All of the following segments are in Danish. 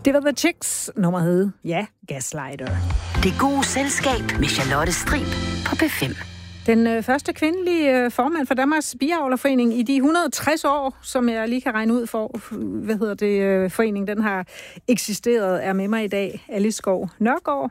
Det var The Chicks, nummer hed, ja, Gaslighter. Det gode selskab med Charlotte Strib på P5. Den første kvindelige formand for Danmarks Biavlerforening i de 160 år, som jeg lige kan regne ud for, foreningen, den har eksisteret, er med mig i dag. Alice Skov Nørgaard,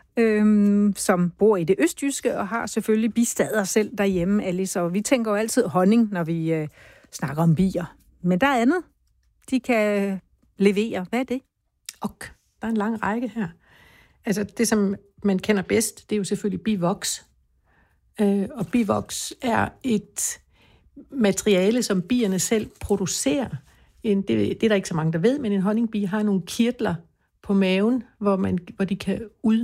som bor i det østjyske og har selvfølgelig bistader selv derhjemme, Alice. Og vi tænker jo altid honning, når vi snakker om bier. Men der er andet, de kan levere. Hvad er det? Og der er en lang række her. Altså det, som man kender bedst, det er jo selvfølgelig bivoks. Og bivoks er et materiale, som bierne selv producerer. Det er der ikke så mange, der ved, men en honningbie har nogle kirtler på maven, hvor de kan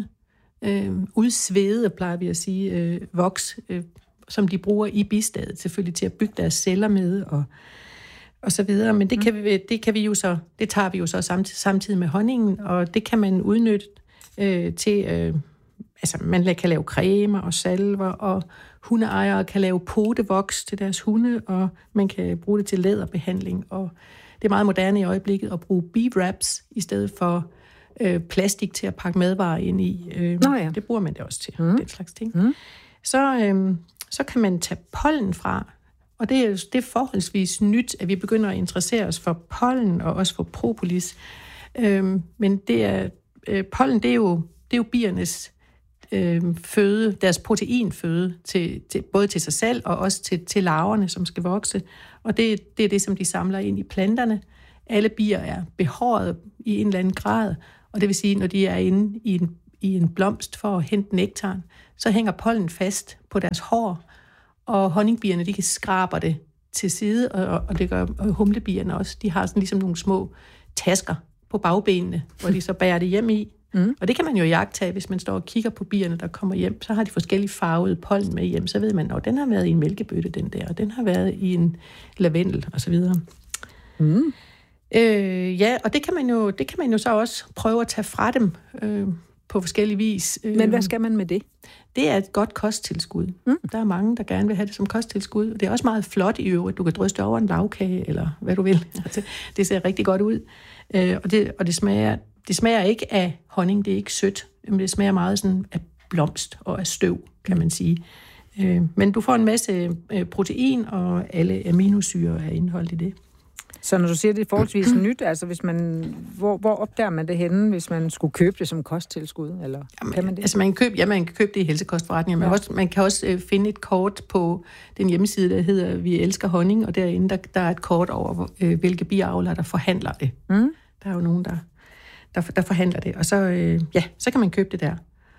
udsvede, plejer vi at sige, voks, som de bruger i bistadet, selvfølgelig til at bygge deres celler med og så videre. Men det kan vi jo så, det tager vi jo så samtidig med honningen, og det kan man udnytte til, altså man kan lave cremer og salver, og hundeejere kan lave potevoks til deres hunde, og man kan bruge det til læderbehandling, og det er meget moderne i øjeblikket at bruge bee-wraps i stedet for plastik til at pakke madvarer ind i. Det bruger man det også til, den slags ting. Så kan man tage pollen fra, og det er forholdsvis nyt, at vi begynder at interessere os for pollen og også for propolis. Men pollen, det er jo biernes føde, deres proteinføde, både til sig selv og også til larverne, som skal vokse. Og det er det, som de samler ind i planterne. Alle bier er behåret i en eller anden grad, og det vil sige, når de er inde i en blomst for at hente nektaren, så hænger pollen fast på deres hår, og honningbierne, de kan skrabe det til side, og det gør humlebierne også. De har sådan ligesom nogle små tasker på bagbenene, hvor de så bærer det hjem i. Og det kan man jo iagttage, hvis man står og kigger på bierne, der kommer hjem. Så har de forskellige farvede pollen med hjem. Så ved man, at den har været i en mælkebøtte, den der, og den har været i en lavendel, og så videre. Og det kan man jo så også prøve at tage fra dem på forskellige vis. Men hvad skal man med det? Det er et godt kosttilskud. Der er mange, der gerne vil have det som kosttilskud. Det er også meget flot i øvrigt. Du kan dryste over en lavkage, eller hvad du vil. Altså, det ser rigtig godt ud. Og det smager ikke af honning, det er ikke sødt, men det smager meget sådan af blomst og af støv, kan man sige. Men du får en masse protein, og alle aminosyrer er indeholdt i det. Så når du siger, det er forholdsvis nyt, altså hvis man, hvor opdager man det henne, hvis man skulle købe det som kosttilskud? Eller kan man det? Altså man kan købe det i helsekostforretninger, men man kan også finde et kort på den hjemmeside, der hedder Vi elsker honning, og derinde der er et kort over, hvilke biavlere, der forhandler det. Der er jo nogen, der forhandler det, og så kan man købe det der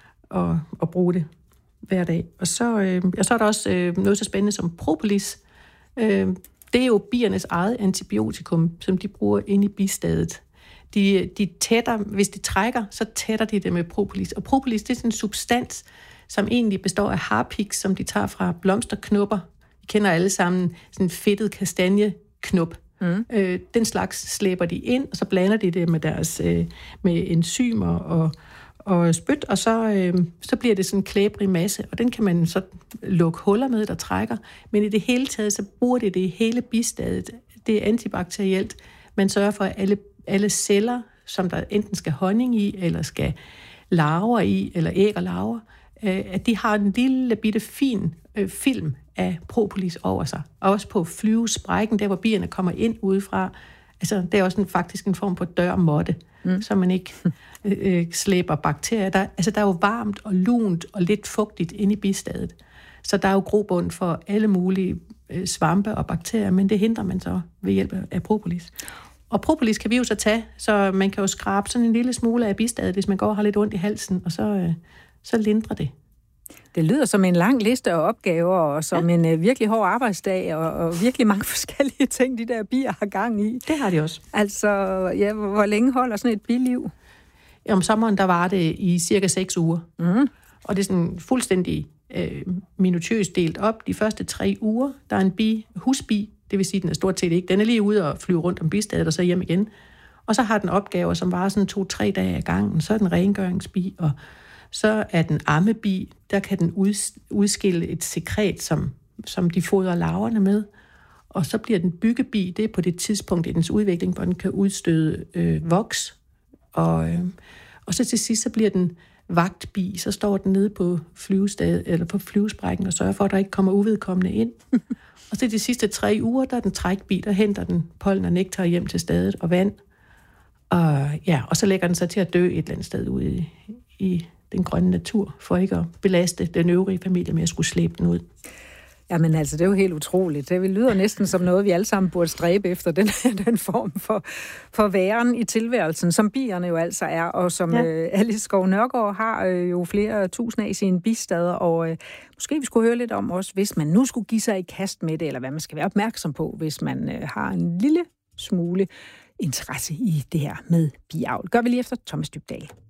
og bruge det hver dag. Og så er der også noget så spændende som propolis. Det er jo biernes eget antibiotikum, som de bruger inde i bistadet. De tætter, hvis de trækker, så tætter de det med propolis. Og propolis, det er sådan en substans, som egentlig består af harpiks, som de tager fra blomsterknopper. Vi kender alle sammen sådan en fedtet kastanjeknop. Den slags slæber de ind, og så blander de det med deres med enzymer og spyt, og så bliver det sådan en klæbrig masse, og den kan man så lukke huller med, der trækker. Men i det hele taget, så bruger det i hele bistadet. Det er antibakterielt. Man sørger for, at alle celler, som der enten skal honning i, eller skal larver i, eller æg og larver, at de har en lille bitte fin film af propolis over sig. Og også på flyvesprækken, der hvor bierne kommer ind udefra. Altså, det er også faktisk en form på dørmåtte, så man ikke slæber bakterier. Der er jo varmt og lunt og lidt fugtigt inde i bistadet. Så der er jo grobund for alle mulige svampe og bakterier, men det hindrer man så ved hjælp af propolis. Og propolis kan vi jo så tage, så man kan jo skrabe sådan en lille smule af bistadet, hvis man går og har lidt ondt i halsen, og så lindrer det. Det lyder som en lang liste af opgaver, og som en virkelig hård arbejdsdag, og virkelig mange forskellige ting, de der bier har gang i. Det har de også. Altså, ja, hvor længe holder sådan et biliv? Om sommeren, der var det i cirka 6 uger. Og det er sådan fuldstændig minutiøst delt op. De første 3 uger, der er en husbi, det vil sige, den er stort set ikke. Den er lige ude og flyve rundt om bistadet, og så hjem igen. Og så har den opgaver, som varer sådan 2-3 dage ad gangen. Så er den rengøringsbi, og så er den ammebi, der kan den udskille et sekret, som de fodrer larverne med. Og så bliver den byggebi, det er på det tidspunkt i dens udvikling, hvor den kan udstøde voks Og så til sidst, så bliver den vagtbi, så står den nede på flyvested, eller på flyvesprækken og sørger for, at der ikke kommer uvedkommende ind. Og så de sidste 3 uger, der er den trækbi, der henter den pollen og nektar hjem til stedet og vand. Og så lægger den sig til at dø et eller andet sted ude i den grønne natur, for ikke at belaste den øvrige familie med at skulle slæbe den ud. Jamen altså, det er jo helt utroligt. Det lyder næsten som noget, vi alle sammen burde stræbe efter, den form for væren i tilværelsen, som bierne jo altså er, og som Alice Skov Nørgaard har jo flere tusind af sine bistader, og måske vi skulle høre lidt om også, hvis man nu skulle give sig i kast med det, eller hvad man skal være opmærksom på, hvis man har en lille smule interesse i det her med biavl. Gør vi lige efter Thomas Dybdahl.